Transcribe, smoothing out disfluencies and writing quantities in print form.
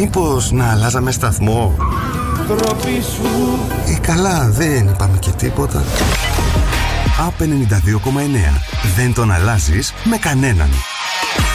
Μήπως να αλλάζαμε σταθμό? Τροπή σου. Καλά, δεν είπαμε και τίποτα. A92,9. Δεν τον αλλάζεις με κανέναν.